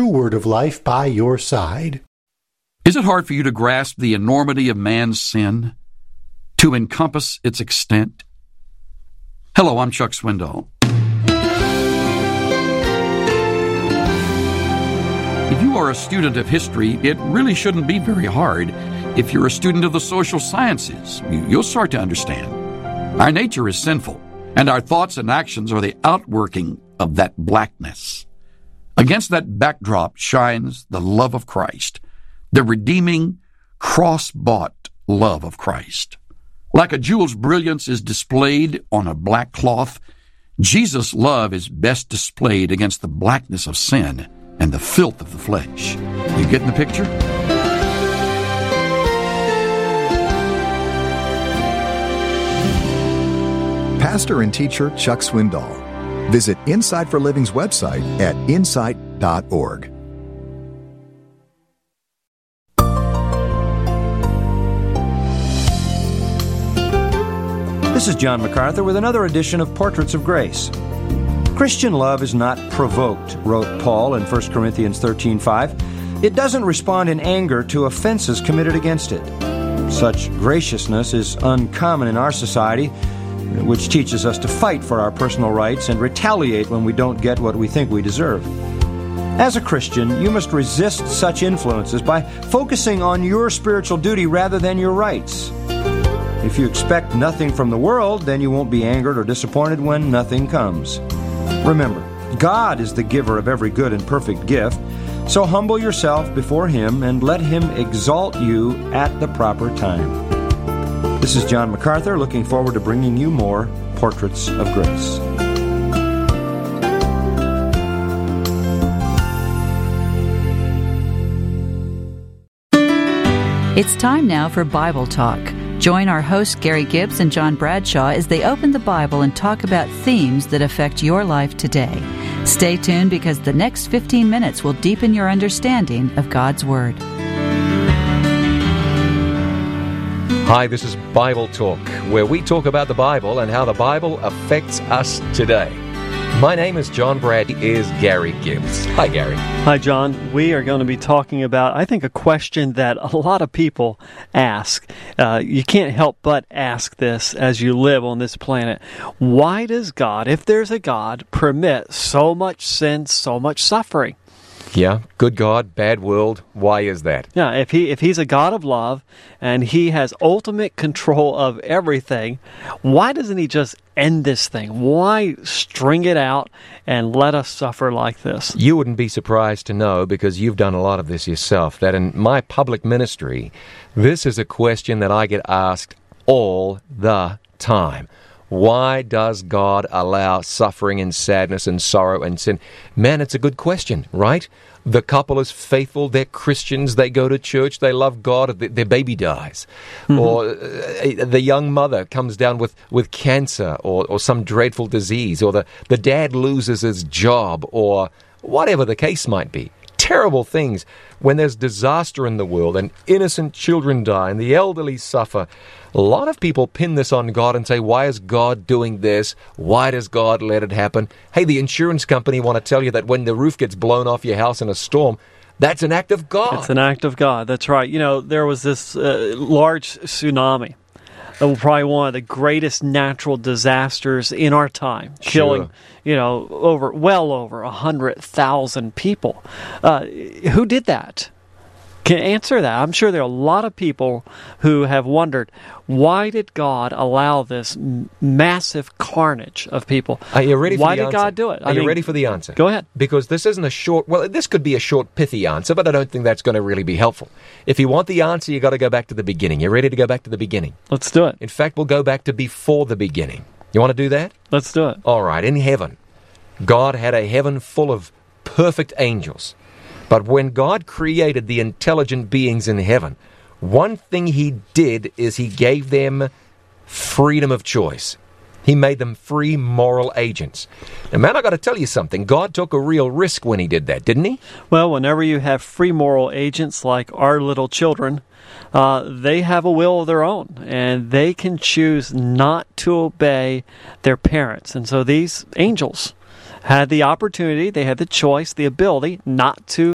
true Word of Life by your side. Is it hard for you to grasp the enormity of man's sin, to encompass its extent? Hello, I'm Chuck Swindoll. If you are a student of history, it really shouldn't be very hard. If you're a student of the social sciences, you'll start to understand. Our nature is sinful, and our thoughts and actions are the outworking of that blackness. Against that backdrop shines the love of Christ, the redeeming, cross-bought love of Christ. Like a jewel's brilliance is displayed on a black cloth, Jesus' love is best displayed against the blackness of sin and the filth of the flesh. You getting the picture? Pastor and teacher Chuck Swindoll. Visit Insight for Living's website at insight.org. This is John MacArthur with another edition of Portraits of Grace. Christian love is not provoked, wrote Paul in 1 Corinthians 13:5. It doesn't respond in anger to offenses committed against it. Such graciousness is uncommon in our society, which teaches us to fight for our personal rights and retaliate when we don't get what we think we deserve. As a Christian, you must resist such influences by focusing on your spiritual duty rather than your rights. If you expect nothing from the world, then you won't be angered or disappointed when nothing comes. Remember, God is the giver of every good and perfect gift, so humble yourself before Him and let Him exalt you at the proper time. This is John MacArthur, looking forward to bringing you more Portraits of Grace. It's time now for Bible Talk. Join our hosts Gary Gibbs and John Bradshaw as they open the Bible and talk about themes that affect your life today. Stay tuned because the next 15 minutes will deepen your understanding of God's Word. Hi, this is Bible Talk, where we talk about the Bible and how the Bible affects us today. My name is John Brad, is Gary Gibbs. Hi, Gary. Hi, John. We are going to be talking about, I think, a question that a lot of people ask. You can't help but ask this as you live on this planet. Why does God, if there's a God, permit so much sin, so much suffering? Yeah, good God, bad world. Why is that? Yeah, if he's a God of love and He has ultimate control of everything, why doesn't He just end this thing? Why string it out and let us suffer like this? You wouldn't be surprised to know, because you've done a lot of this yourself, that in my public ministry, this is a question that I get asked all the time. Why does God allow suffering and sadness and sorrow and sin? Man, it's a good question, right? The couple is faithful, they're Christians, they go to church, they love God, their baby dies. Mm-hmm. Or the young mother comes down with cancer or some dreadful disease, or the dad loses his job, or whatever the case might be. Terrible things. When there's disaster in the world and innocent children die and the elderly suffer, a lot of people pin this on God and say, why is God doing this? Why does God let it happen? Hey, the insurance company want to tell you that when the roof gets blown off your house in a storm, that's an act of God. It's an act of God. That's right. You know, there was this large tsunami. Probably one of the greatest natural disasters in our time, killing, well over 100,000 people. Who did that? Can answer that. I'm sure there are a lot of people who have wondered, why did God allow this massive carnage of people? Are you ready for the answer? Why did God do it? Are you ready for the answer? Go ahead. Because this isn't a short, this could be a short, pithy answer, but I don't think that's going to really be helpful. If you want the answer, you got to go back to the beginning. You ready to go back to the beginning? Let's do it. In fact, we'll go back to before the beginning. You want to do that? Let's do it. All right. In heaven, God had a heaven full of perfect angels. But when God created the intelligent beings in heaven, one thing He did is He gave them freedom of choice. He made them free moral agents. Now, man, I got to tell you something. God took a real risk when He did that, didn't He? Well, whenever you have free moral agents like our little children, they have a will of their own, and they can choose not to obey their parents. And so these angels had the opportunity, they had the choice, the ability not to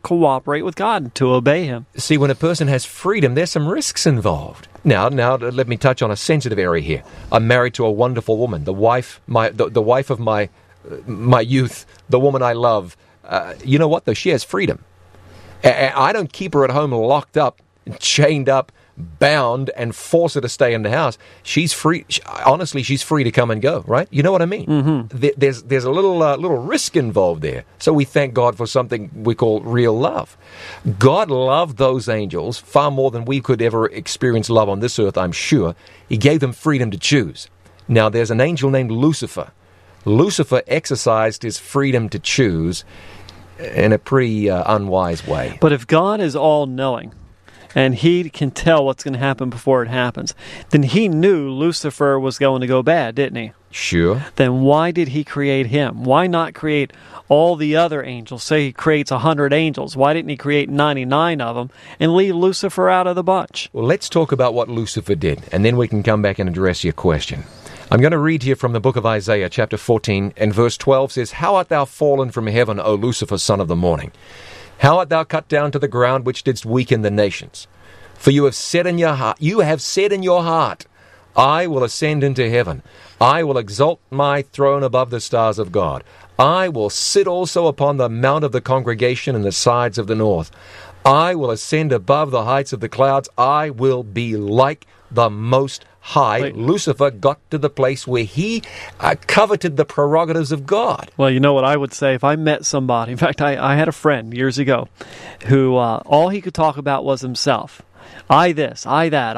cooperate with God and to obey Him. See, when a person has freedom, there's some risks involved. Now, let me touch on a sensitive area here. I'm married to a wonderful woman, the wife of my youth, the woman I love. You know what, though? She has freedom. I don't keep her at home locked up, chained up, bound, and force her to stay in the house. She's free. Honestly, she's free to come and go, right? You know what I mean? Mm-hmm. There's a little risk involved there. So we thank God for something we call real love. God loved those angels far more than we could ever experience love on this earth, I'm sure. He gave them freedom to choose. Now, there's an angel named Lucifer. Lucifer exercised his freedom to choose in a pretty unwise way. But if God is all-knowing, and He can tell what's going to happen before it happens, then He knew Lucifer was going to go bad, didn't He? Sure. Then why did He create him? Why not create all the other angels? Say He creates 100 angels. Why didn't He create 99 of them and leave Lucifer out of the bunch? Well, let's talk about what Lucifer did, and then we can come back and address your question. I'm going to read here from the book of Isaiah, chapter 14, and verse 12 says, "How art thou fallen from heaven, O Lucifer, son of the morning? How art thou cut down to the ground, which didst weaken the nations? For you have said in your heart, I will ascend into heaven. I will exalt my throne above the stars of God. I will sit also upon the mount of the congregation in the sides of the north. I will ascend above the heights of the clouds. I will be like the Most High." Wait. Lucifer got to the place where he coveted the prerogatives of God. Well, you know what I would say if I met somebody. In fact, I had a friend years ago who all he could talk about was himself. I this, I that,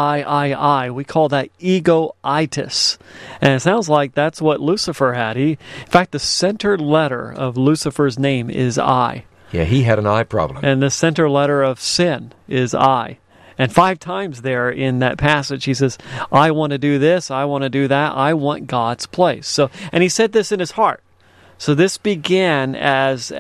I. We call that ego-itis. And it sounds like that's what Lucifer had. In fact, the center letter of Lucifer's name is I. Yeah, he had an eye problem. And the center letter of sin is I. And 5 times there in that passage, he says, I want to do this, I want to do that, I want God's place. And he said this in his heart. So this began as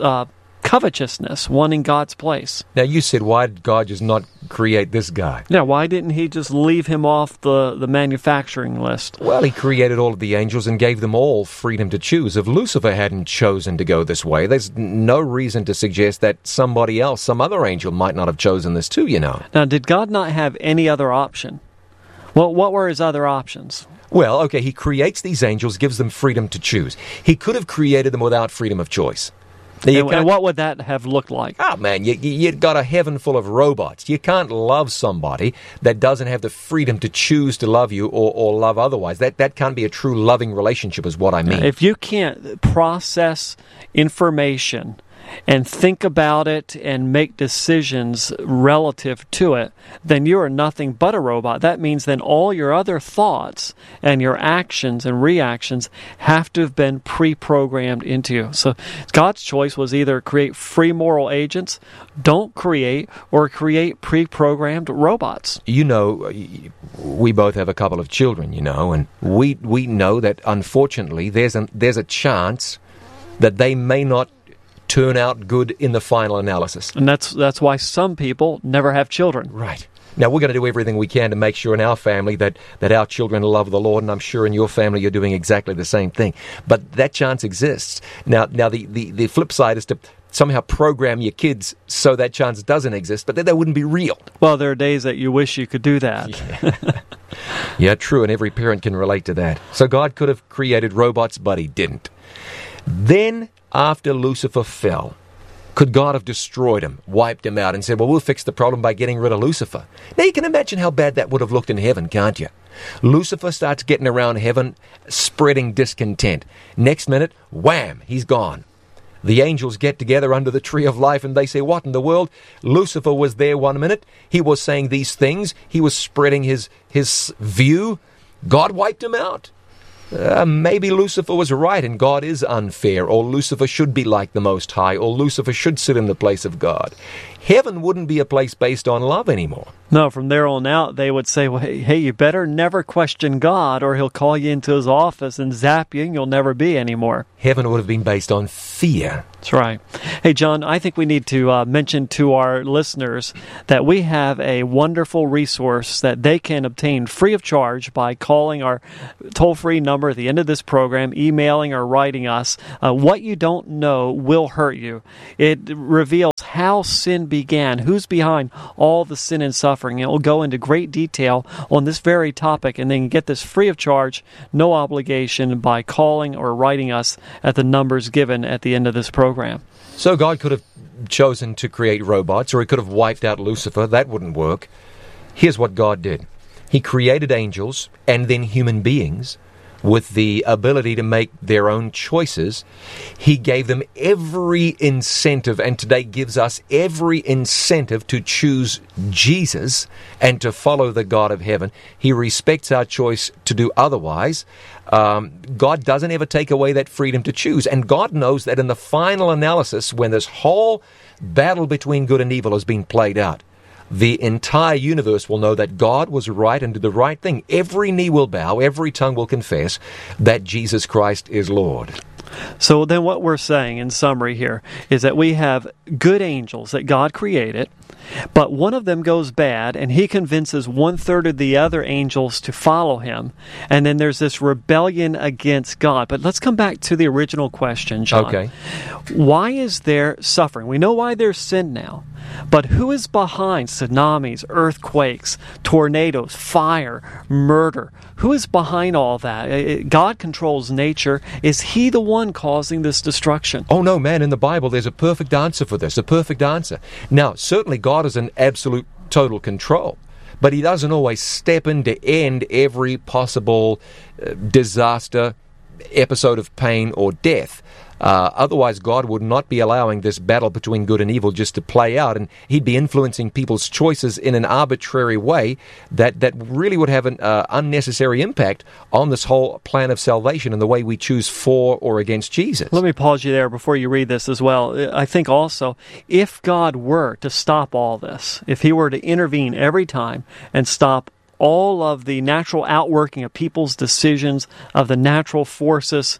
covetousness, wanting God's place. Now, you said, why did God just not create this guy? Yeah, why didn't He just leave him off the manufacturing list? Well, He created all of the angels and gave them all freedom to choose. If Lucifer hadn't chosen to go this way, there's no reason to suggest that somebody else, some other angel, might not have chosen this too, you know. Now, did God not have any other option? Well, what were His other options? Well, okay, He creates these angels, gives them freedom to choose. He could have created them without freedom of choice. And what would that have looked like? Oh, man, you've got a heaven full of robots. You can't love somebody that doesn't have the freedom to choose to love you or love otherwise. That can't be a true loving relationship is what I mean. If you can't process information and think about it and make decisions relative to it, then you are nothing but a robot. That means then all your other thoughts and your actions and reactions have to have been pre-programmed into you. So God's choice was either create free moral agents, don't create, or create pre-programmed robots. You know, we both have a couple of children, you know, and we know that unfortunately there's a chance that they may not turn out good in the final analysis. And that's why some people never have children. Right. Now, we're going to do everything we can to make sure in our family that our children love the Lord, and I'm sure in your family you're doing exactly the same thing. But that chance exists. Now the flip side is to somehow program your kids so that chance doesn't exist, but then that wouldn't be real. Well, there are days that you wish you could do that. Yeah, true, and every parent can relate to that. So God could have created robots, but He didn't. Then, after Lucifer fell, could God have destroyed him, wiped him out, and said, well, we'll fix the problem by getting rid of Lucifer? Now, you can imagine how bad that would have looked in heaven, can't you? Lucifer starts getting around heaven, spreading discontent. Next minute, wham, he's gone. The angels get together under the tree of life and they say, what in the world? Lucifer was there 1 minute. He was saying these things. He was spreading his view. God wiped him out. Maybe Lucifer was right and God is unfair, or Lucifer should be like the Most High, or Lucifer should sit in the place of God. Heaven wouldn't be a place based on love anymore. No, from there on out, they would say, well, hey, you better never question God or He'll call you into His office and zap you and you'll never be anymore. Heaven would have been based on fear. That's right. Hey, John, I think we need to mention to our listeners that we have a wonderful resource that they can obtain free of charge by calling our toll-free number at the end of this program, emailing or writing us. What you don't know will hurt you. It reveals how sin began, who's behind all the sin and suffering. And we'll go into great detail on this very topic, and then get this free of charge, no obligation, by calling or writing us at the numbers given at the end of this program. So God could have chosen to create robots, or he could have wiped out Lucifer. That wouldn't work. Here's what God did. He created angels and then human beings with the ability to make their own choices. He gave them every incentive, and today gives us every incentive to choose Jesus and to follow the God of heaven. He respects our choice to do otherwise. God doesn't ever take away that freedom to choose. And God knows that in the final analysis, when this whole battle between good and evil has been played out, the entire universe will know that God was right and did the right thing. Every knee will bow, every tongue will confess that Jesus Christ is Lord. So then what we're saying in summary here is that we have good angels that God created, but one of them goes bad, and he convinces 1/3 of the other angels to follow him. And then there's this rebellion against God. But let's come back to the original question, John. Okay. Why is there suffering? We know why there's sin now. But who is behind tsunamis, earthquakes, tornadoes, fire, murder? Who is behind all that? God controls nature. Is he the one causing this destruction? Oh no, man, in the Bible there's a perfect answer for this, a perfect answer. Now, certainly God is in absolute total control, but he doesn't always step in to end every possible disaster, episode of pain or death. Otherwise, God would not be allowing this battle between good and evil just to play out, and he'd be influencing people's choices in an arbitrary way that really would have an unnecessary impact on this whole plan of salvation and the way we choose for or against Jesus. Let me pause you there before you read this as well. I think also, if God were to stop all this, if he were to intervene every time and stop all of the natural outworking of people's decisions, of the natural forces,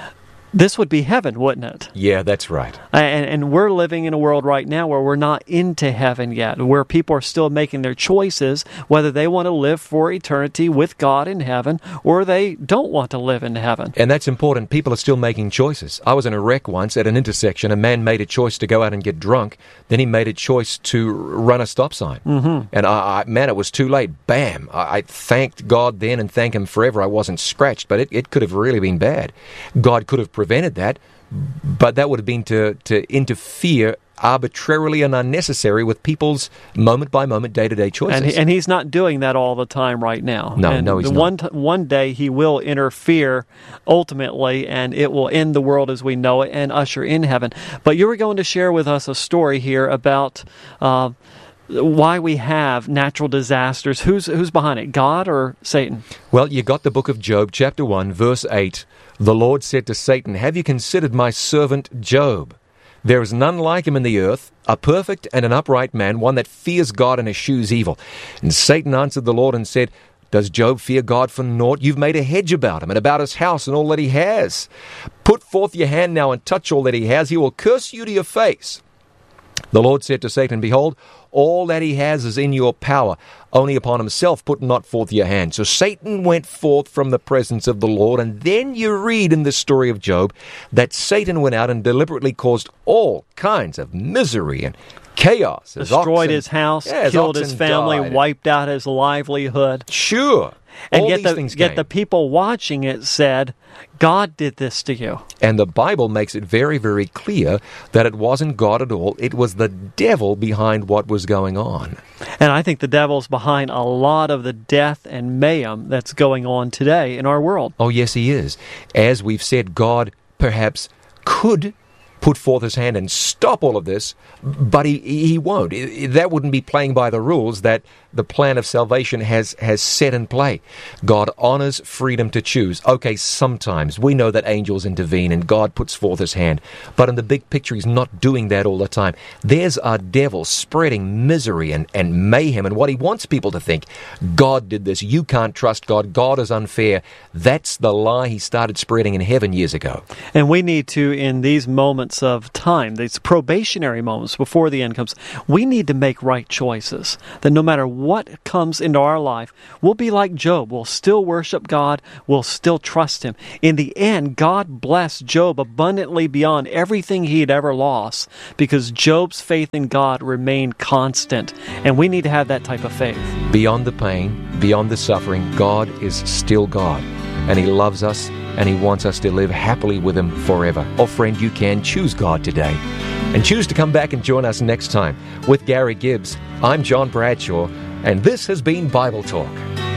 this would be heaven, wouldn't it? Yeah, that's right. And we're living in a world right now where we're not into heaven yet, where people are still making their choices, whether they want to live for eternity with God in heaven or they don't want to live in heaven. And that's important. People are still making choices. I was in a wreck once at an intersection. A man made a choice to go out and get drunk. Then he made a choice to run a stop sign. Mm-hmm. And, man, it was too late. Bam! I thanked God then and thank him forever I wasn't scratched, but it could have really been bad. God could have prevented that, but that would have been to interfere arbitrarily and unnecessary with people's moment-by-moment, day-to-day choices. And he's not doing that all the time right now. No, he's not. One day he will interfere ultimately, and it will end the world as we know it and usher in heaven. But you were going to share with us a story here about why we have natural disasters. Who's behind it, God or Satan? Well, you got the book of Job, chapter 1, verse 8. The Lord said to Satan, "Have you considered my servant Job? There is none like him in the earth, a perfect and an upright man, one that fears God and eschews evil." And Satan answered the Lord and said, "Does Job fear God for naught? You've made a hedge about him and about his house and all that he has. Put forth your hand now and touch all that he has. He will curse you to your face." The Lord said to Satan, "Behold, all that he has is in your power. Only upon himself put not forth your hand." So Satan went forth from the presence of the Lord. And then you read in the story of Job that Satan went out and deliberately caused all kinds of misery and chaos. Destroyed his house, killed his family, wiped out his livelihood. Sure. And yet the people watching it said, "God did this to you." And the Bible makes it very, very clear that it wasn't God at all. It was the devil behind what was going on. And I think the devil's behind a lot of the death and mayhem that's going on today in our world. Oh, yes, he is. As we've said, God perhaps could put forth his hand and stop all of this, but he won't. That wouldn't be playing by the rules that the plan of salvation has set in play. God honors freedom to choose. Okay, sometimes we know that angels intervene and God puts forth his hand, but in the big picture, he's not doing that all the time. There's a devil spreading misery and mayhem, and what he wants people to think, God did this, you can't trust God, God is unfair. That's the lie he started spreading in heaven years ago. And we need to, in these moments moments of time, these probationary moments before the end comes, we need to make right choices. That no matter what comes into our life, we'll be like Job. We'll still worship God. We'll still trust Him. In the end, God blessed Job abundantly beyond everything he had ever lost because Job's faith in God remained constant. And we need to have that type of faith. Beyond the pain, beyond the suffering, God is still God. And He loves us, and He wants us to live happily with Him forever. Oh, friend, you can choose God today. And choose to come back and join us next time. With Gary Gibbs, I'm John Bradshaw, and this has been Bible Talk.